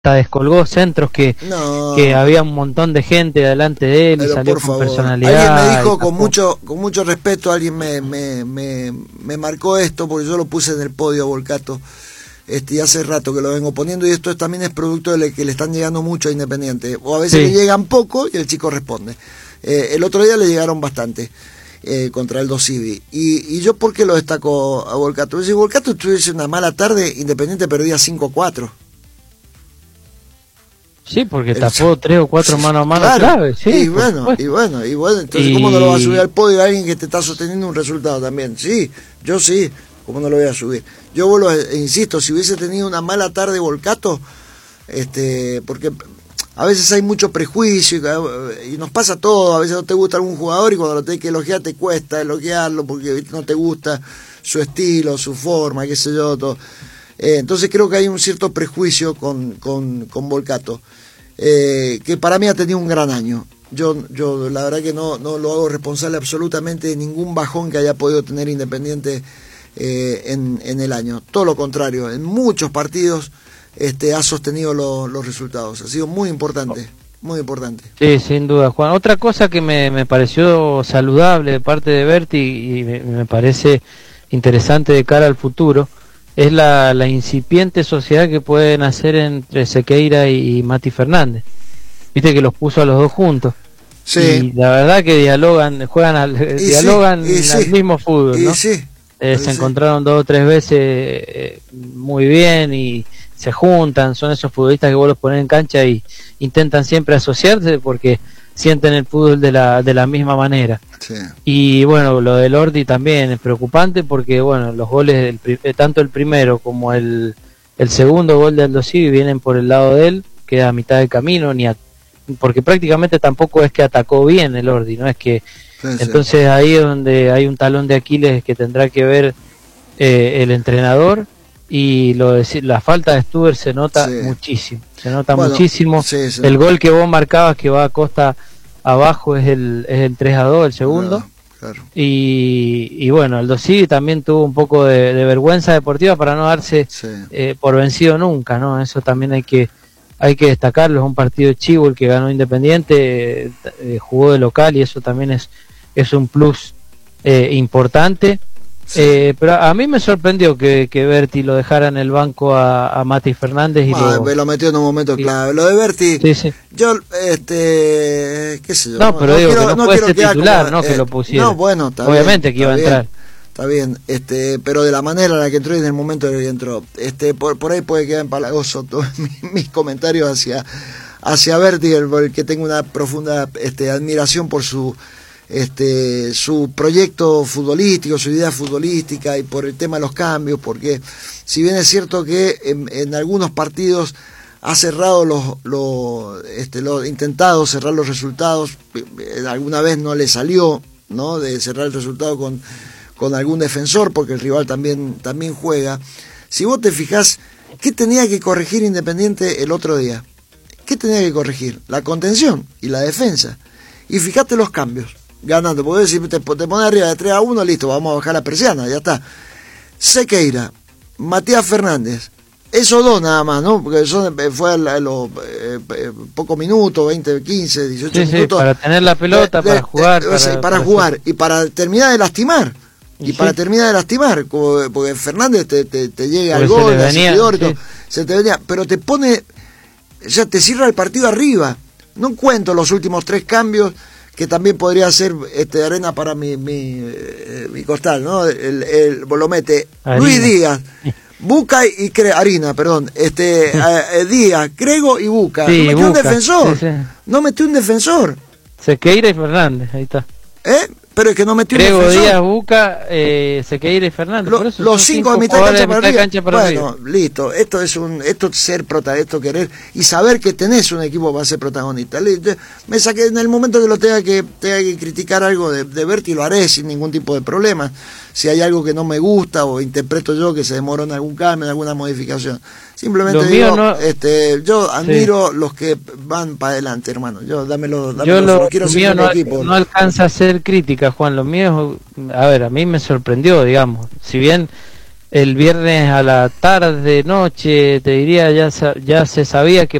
hasta descolgó centros que había un montón de gente delante de él y salió con personalidad. Alguien me dijo con mucho respeto, alguien me marcó esto, porque yo lo puse en el podio a Volcato, y hace rato que lo vengo poniendo, y esto también es producto de que le están llegando mucho a Independiente, o a veces le llegan poco y el chico responde. El otro día le llegaron bastante contra el Dosivi, y yo ¿por qué lo destaco a Volcato? Si Volcato tuviese una mala tarde, Independiente perdía 5-4. Sí, porque tapó 3 o 4 mano a mano clave, sí. Y bueno, entonces ¿cómo no lo va a subir al podio a alguien que te está sosteniendo un resultado también? Sí, yo sí, ¿cómo no lo voy a subir? Yo insisto, si hubiese tenido una mala tarde Volcato, porque a veces hay mucho prejuicio y nos pasa todo, a veces no te gusta algún jugador y cuando lo tenés que elogiar te cuesta elogiarlo porque no te gusta su estilo, su forma, qué sé yo, todo. Entonces creo que hay un cierto prejuicio con Volcato, que para mí ha tenido un gran año. Yo la verdad que no lo hago responsable absolutamente de ningún bajón que haya podido tener Independiente en el año. Todo lo contrario, en muchos partidos ha sostenido los resultados. Ha sido muy importante, muy importante. Sí, sin duda, Juan. Otra cosa que me pareció saludable de parte de Berti y me parece interesante de cara al futuro es la incipiente sociedad que pueden hacer entre Sequeira y Mati Fernández. Viste que los puso a los dos juntos. Sí. Y la verdad que juegan al mismo fútbol, ¿no? Se encontraron 2 o 3 veces muy bien y se juntan, son esos futbolistas que vos los ponés en cancha y intentan siempre asociarse porque sienten el fútbol de la misma manera. Sí. Y bueno, lo del Ordi también es preocupante porque bueno, los goles tanto el primero como el segundo gol de Aldo Civi vienen por el lado de él, queda a mitad de camino, porque prácticamente tampoco es que atacó bien el Ordi, no es que entonces ahí es donde hay un talón de Aquiles que tendrá que ver el entrenador. Y la falta de Stuber se nota muchísimo, muchísimo. El gol que vos marcabas que va a Costa abajo es el 3-2, el segundo. Claro. Y bueno, el Dosivi también tuvo un poco de vergüenza deportiva para no darse por vencido nunca, ¿no? Eso también hay que destacarlo. Es un partido chivo el que ganó Independiente, jugó de local y eso también es un plus importante. Pero a mí me sorprendió que Berti lo dejara en el banco a Mati Fernández y lo metió en un momento clave. Lo de Berti, yo qué sé yo. No, pero digo que no puede ser titular, no que lo pusiera. No, bueno, está obviamente bien, que iba a entrar. Está bien, pero de la manera en la que entró y en el momento en el que entró, por ahí puede quedar empalagoso todos mis comentarios hacia Berti, el que tengo una profunda admiración por su proyecto futbolístico, su idea futbolística y por el tema de los cambios, porque si bien es cierto que en algunos partidos ha cerrado intentado cerrar los resultados, alguna vez no le salió, ¿no?, de cerrar el resultado con algún defensor, porque el rival también juega. Si vos te fijás, ¿qué tenía que corregir Independiente el otro día? ¿Qué tenía que corregir? La contención y la defensa. Y fíjate los cambios. Ganando, porque si te pones arriba de 3-1, listo, vamos a bajar la persiana, ya está. Sequeira, Matías Fernández, esos dos nada más, ¿no? Porque fue a los pocos minutos, 20, 15, 18 minutos. Para tener la pelota, para jugar. Para jugar y para terminar de lastimar. Porque Fernández te llega al gol, se te venía, pero te pone, ya te cierra el partido arriba. No cuento los últimos 3 cambios, que también podría ser arena para mi costal, ¿no? Lo mete Harina. Luis Díaz, Buca y Harina, perdón, Díaz, Grego y Buca. Sí, no metió un defensor. No metió un defensor. Sequeira y Fernández, ahí está. Pero es que no metió Grego, un defensor. Díaz, Buca, Sequeira y Fernández. Por eso los 5 de mitad de cancha para arriba. Bueno, listo. Esto es ser protagonista, esto querer y saber que tenés un equipo para ser protagonista. Me saqué en el momento que lo tenga que criticar algo de Berti, lo haré sin ningún tipo de problema. Si hay algo que no me gusta o interpreto yo que se demoró en algún cambio, en alguna modificación. Simplemente digo, yo admiro los que van para adelante, hermano. Yo lo quiero ser un equipo. No alcanza a ser crítica, Juan. Lo mío, a mí me sorprendió, digamos. Si bien el viernes a la tarde, noche, te diría, ya se sabía que